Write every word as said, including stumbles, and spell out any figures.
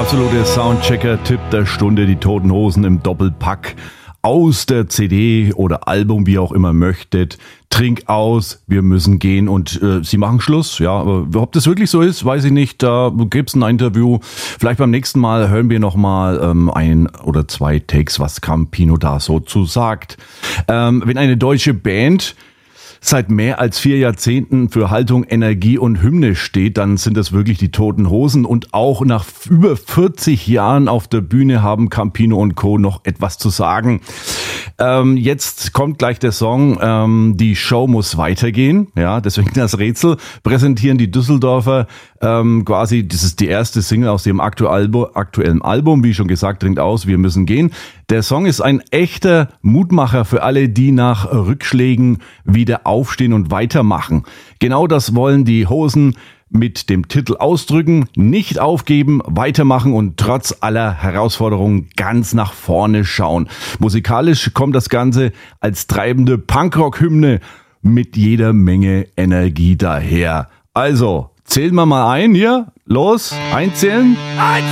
absolute Soundchecker-Tipp der Stunde, die Toten Hosen im Doppelpack aus der C D oder Album, wie ihr auch immer möchtet. Trink aus, wir müssen gehen und äh, sie machen Schluss. Ja, aber ob das wirklich so ist, weiß ich nicht. Da gibt's ein Interview. Vielleicht beim nächsten Mal hören wir nochmal ähm, ein oder zwei Takes, was Campino da so zu sagt. Ähm, wenn eine deutsche Band seit mehr als vier Jahrzehnten für Haltung, Energie und Hymne steht, dann sind das wirklich die Toten Hosen. Und auch nach über vierzig Jahren auf der Bühne haben Campino und Co. noch etwas zu sagen. Ähm, jetzt kommt gleich der Song, ähm, die Show muss weitergehen. Ja, deswegen das Rätsel. Präsentieren die Düsseldorfer ähm, quasi, das ist die erste Single aus dem aktuellen Album, wie schon gesagt, Trinkt aus, wir müssen gehen. Der Song ist ein echter Mutmacher für alle, die nach Rückschlägen wieder aufstehen und weitermachen. Genau das wollen die Hosen mit dem Titel ausdrücken. Nicht aufgeben, weitermachen und trotz aller Herausforderungen ganz nach vorne schauen. Musikalisch kommt das Ganze als treibende Punkrock-Hymne mit jeder Menge Energie daher. Also, zählen wir mal ein hier. Los, einzählen. Eins,